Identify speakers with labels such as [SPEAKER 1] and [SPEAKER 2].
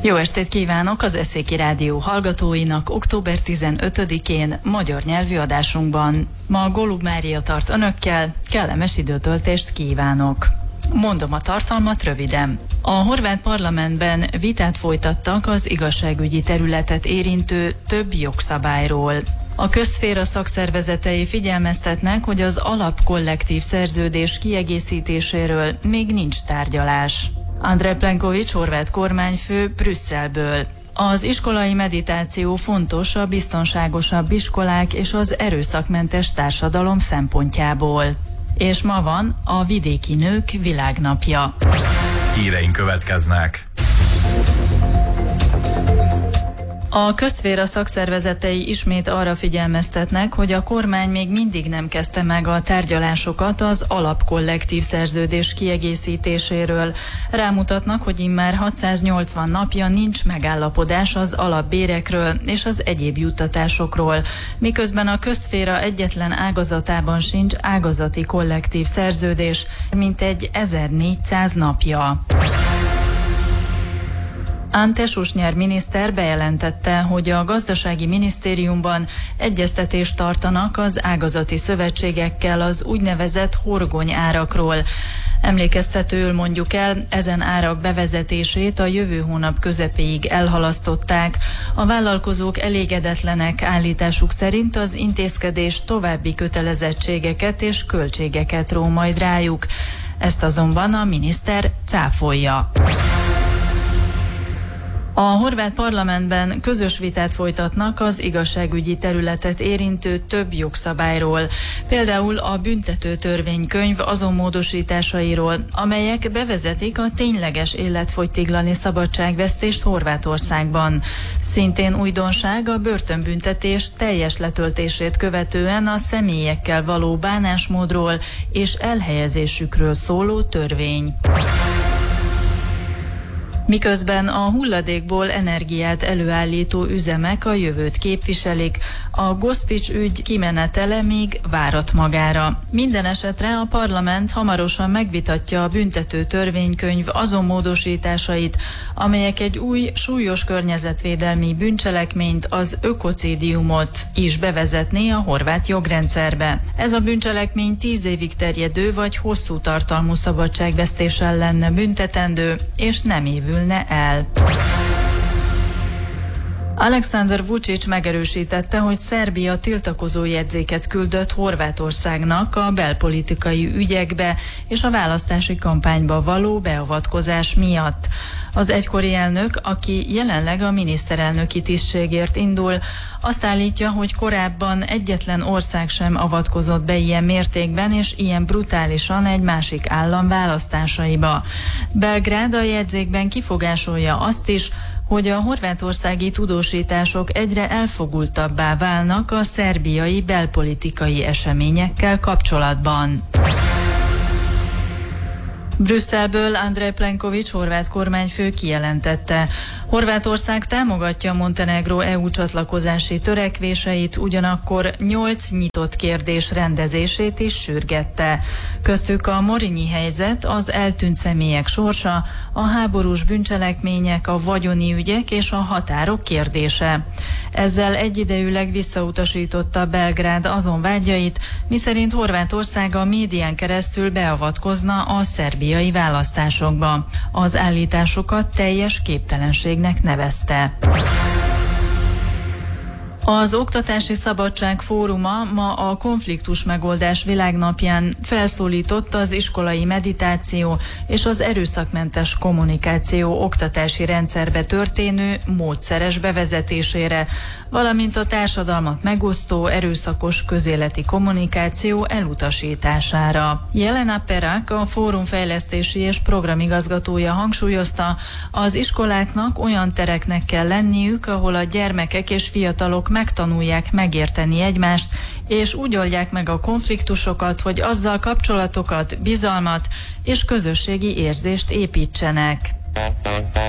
[SPEAKER 1] Jó estét kívánok az Eszéki Rádió hallgatóinak október 15-én magyar nyelvű adásunkban. Ma Golub Mária tart önökkel, kellemes időtöltést kívánok. Mondom a tartalmat röviden. A horvát parlamentben vitát folytattak az igazságügyi területet érintő több jogszabályról. A közszféra szakszervezetei figyelmeztetnek, hogy az alapkollektív szerződés kiegészítéséről még nincs tárgyalás. Andrej Plenković horvát kormányfő Brüsszelből. Az iskolai meditáció fontos a biztonságosabb iskolák és az erőszakmentes társadalom szempontjából. És ma van a vidéki nők világnapja.
[SPEAKER 2] Híreink következnek.
[SPEAKER 1] A közszféra szakszervezetei ismét arra figyelmeztetnek, hogy a kormány még mindig nem kezdte meg a tárgyalásokat az alapkollektív szerződés kiegészítéséről. Rámutatnak, hogy immár 680 napja nincs megállapodás az alapbérekről és az egyéb juttatásokról, miközben a közszféra egyetlen ágazatában sincs ágazati kollektív szerződés, mintegy 1400 napja. Ante Susnyer miniszter bejelentette, hogy a gazdasági minisztériumban egyeztetést tartanak az ágazati szövetségekkel az úgynevezett horgony árakról. Emlékeztetőül mondjuk el, ezen árak bevezetését a jövő hónap közepéig elhalasztották. A vállalkozók elégedetlenek, állításuk szerint az intézkedés további kötelezettségeket és költségeket ró majd rájuk. Ezt azonban a miniszter cáfolja. A horvát parlamentben közös vitát folytatnak az igazságügyi területet érintő több jogszabályról, például a büntető törvénykönyv azon módosításairól, amelyek bevezetik a tényleges életfogytiglani szabadságvesztést Horvátországban. Szintén újdonság a börtönbüntetés teljes letöltését követően a személyekkel való bánásmódról és elhelyezésükről szóló törvény. Miközben a hulladékból energiát előállító üzemek a jövőt képviselik, a Gospics ügy kimenetele még várat magára. Minden esetre a parlament hamarosan megvitatja a büntető törvénykönyv azon módosításait, amelyek egy új, súlyos környezetvédelmi bűncselekményt, az ökocidiumot is bevezetné a horvát jogrendszerbe. Ez a bűncselekmény 10 évig terjedő vagy hosszú tartalmú szabadságvesztéssel lenne büntetendő, és nem évülne el. Aleksandar Vučić megerősítette, hogy Szerbia tiltakozó jegyzéket küldött Horvátországnak a belpolitikai ügyekbe és a választási kampányba való beavatkozás miatt. Az egykori elnök, aki jelenleg a miniszterelnöki tisztségért indul, azt állítja, hogy korábban egyetlen ország sem avatkozott be ilyen mértékben és ilyen brutálisan egy másik állam választásaiba. Belgrád a jegyzékben kifogásolja azt is, hogy a horvátországi tudósítások egyre elfogultabbá válnak a szerbiai belpolitikai eseményekkel kapcsolatban. Brüsszelből Andrej Plenković horvát kormányfő kijelentette: Horvátország támogatja Montenegró EU csatlakozási törekvéseit, ugyanakkor 8 nyitott kérdés rendezését is sürgette. Köztük a morinyi helyzet, az eltűnt személyek sorsa, a háborús bűncselekmények, a vagyoni ügyek és a határok kérdése. Ezzel egyidejűleg visszautasította Belgrád azon vágyait, miszerint Horvátország a médián keresztül beavatkozna a szerbiai választásokba. Az állításokat teljes képtelenségnek nevezte. Az Oktatási Szabadság Fóruma ma a konfliktus megoldás világnapján felszólított az iskolai meditáció és az erőszakmentes kommunikáció oktatási rendszerbe történő módszeres bevezetésére, valamint a társadalmat megosztó erőszakos közéleti kommunikáció elutasítására. Jelena Perak, a fórum fejlesztési és programigazgatója hangsúlyozta, az iskoláknak olyan tereknek kell lenniük, ahol a gyermekek és fiatalok megtanulják megérteni egymást, és úgy oldják meg a konfliktusokat, hogy azzal kapcsolatokat, bizalmat és közösségi érzést építsenek.